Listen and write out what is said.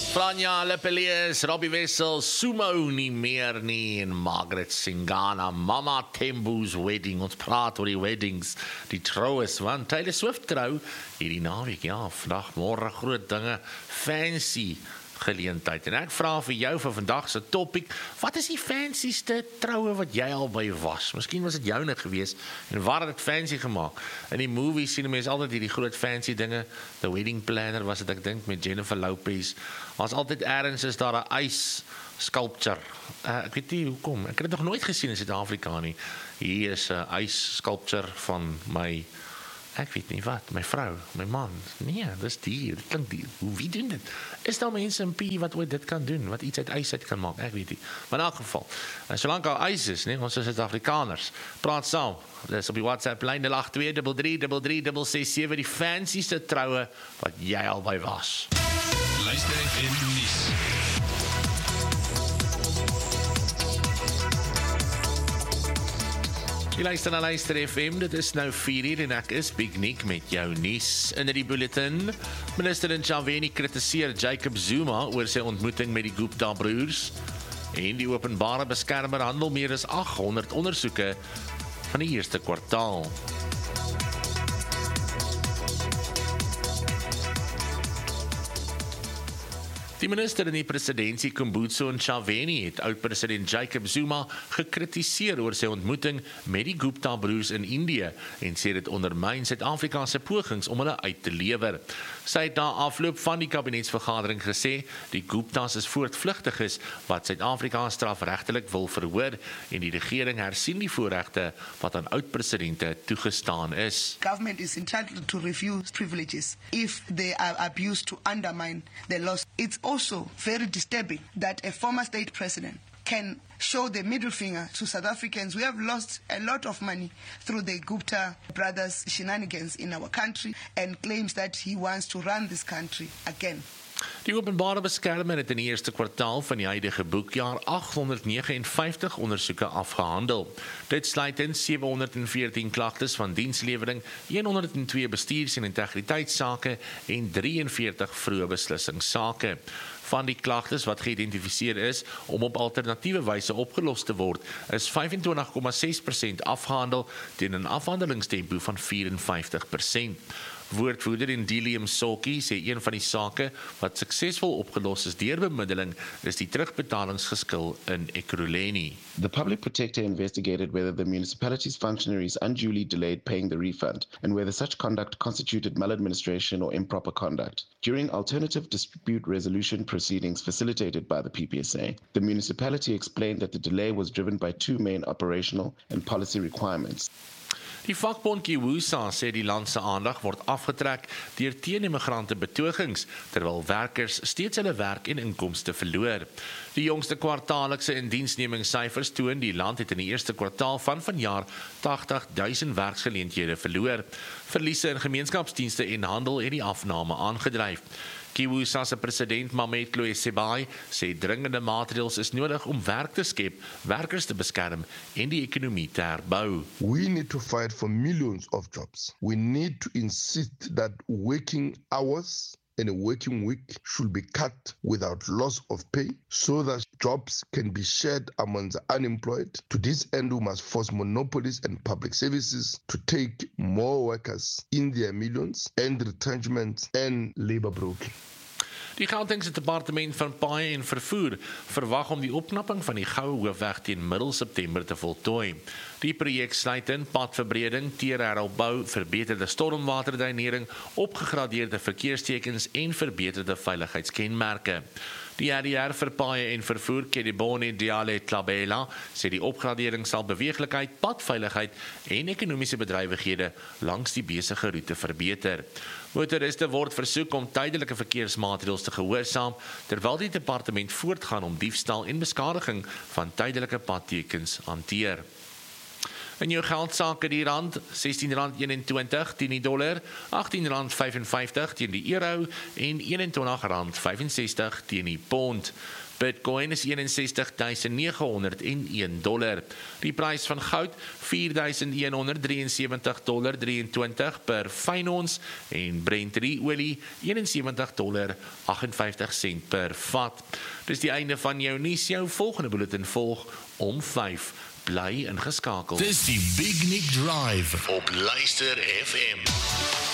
Franja Lepelius, Robbie Wessels, Sumo nie meer nie en Margaret Singana, Mama Tembu's wedding. Ons praat oor die weddings, die troues, want Taylor Swift trou hierdie naweek, ja, vandag, môre groot dinge, fancy geleentheid. En ek vra vir jou vir vandag se topic, wat is die fancyste troue wat jy al by was? Miskien was dit joune gewees en waar het dit fancy gemaak? In die movies sien mense altyd hierdie groot fancy dinge. The Wedding Planner was dit, ek dink, met Jennifer Lopez. As altyd ergens is daar 'n ice sculpture. Ek weet nie hoekom. Ek het dit nog nooit gesien in Suid-Afrika nie. Hier is 'n ice sculpture van my, ek weet nie wat, my vrou, my man. Nee, dis die, dit klink die. Wie doen dit? Is daar mense in P wat ooit dit kan doen, wat iets uit ys uit kan maak? Ek weet nie. Maar in elk geval, solank al ys is, nee, ons is Suid-Afrikaners. Praat saam. Dis op die WhatsApp lyn 082333667, die fancyste troue wat jy al by was. Luister FM nuus. Jy luister na Luister FM, dit is nou 4:00 en ek is Big Nick met jou nuus in die bulletin. Minister Ntshavheni kritiseer Jacob Zuma oor sy ontmoeting met die Gupta broers. En die openbare beskermer handel meer as 800 ondersoeke van die eerste kwartaal. Die minister in die presidentskap, Kumbutso Ntshavheni, het oud-president Jacob Zuma gekritiseer oor sy ontmoeting met die Gupta broers in Indië en sê dit ondermyn Suid-Afrika se pogings om hulle uit te lewer. Sy het na afloop van die kabinetsvergadering gesê die Guptas is voortvlugtiges wat Suid-Afrika strafregtelik wil verhoor en die regering hersien die voorregte wat aan oud-presidente toegestaan is. Government is entitled to refuse privileges if they are abused to undermine the laws. It's also very disturbing that a former state president can show the middle finger to South Africans. We have lost a lot of money through the Gupta brothers' shenanigans in our country and claims that he wants to run this country again. Die openbare beskermer het in die eerste kwartaal van die huidige boekjaar 859 ondersoeke afgehandel. Dit sluit in 714 klagtes van dienslewering, 102 bestuurs- en integriteitssake en 43 vroeë beslissingssake. Van die klagtes wat geïdentifiseer is om op alternatiewe wyse opgelos te word, is 25,6% afgehandel teen 'n afhandelingstempo van 54%. Woordvoerder Indili Msoki sê een van die sake wat suksesvol opgelos is deur bemiddeling is die terugbetalingsgeskil in Ekurhuleni. The public protector investigated whether the municipality's functionaries unduly delayed paying the refund and whether such conduct constituted maladministration or improper conduct. During alternative dispute resolution proceedings facilitated by the PPSA, the municipality explained that the delay was driven by two main operational and policy requirements. Die vakbond Kiwusa sê die land se aandag word afgetrek deur teen-immigrante betogings, terwyl werkers steeds hulle werk en inkomste verloor. Die jongste kwartaallikse indiensnemingssyfers toon die land het in die eerste kwartaal van vanjaar 80,000 werksgeleenthede verloor. Verliese in gemeenskapsdienste en handel het die afname aangedryf. Kiwusa se president Mamet Loesebai sê dringende maatreëls is nodig om werk te skep, werkers te beskerm en die ekonomie te herbou. We need to fight for millions of jobs. We need to insist that working hours and a working week should be cut without loss of pay so that jobs can be shared among the unemployed. To this end, we must force monopolies and public services to take more workers in their millions, end retrenchment and labor broking. Die Gautengse departement van paaie en vervoer verwag om die opknapping van die Goue Hoofweg teen middel September te voltooi. Die projek sluit in padverbreding, teerheropbou, verbeterde stormwaterdreinering, opgegradeerde verkeerstekens en verbeterde veiligheidskenmerke. Die RDR vir paaie en vervoer, Kedibone Diale Tlabela, sê die opgradering sal beweeglikheid, padveiligheid en ekonomiese bedrywighede langs die besige roete verbeter. Motoriste word versoek om tydelike verkeersmaatreëls te gehoorsaam, terwyl die departement voortgaan om diefstal en beskadiging van tydelike padtekens hanteer. In jou geldsake die rand, R16.21 teen die dollar, R18.55 teen die euro en R21.65 teen die pond. Bitcoin is $61,901. Die prys van goud $4,173,23 per fyn ons en Brent olie $71,58 per vat. Dis die einde van jou nuus. Jou volgende bulletin volg om 5. Bly ingeskakel. Dis die Big Nick Drive op Luister FM.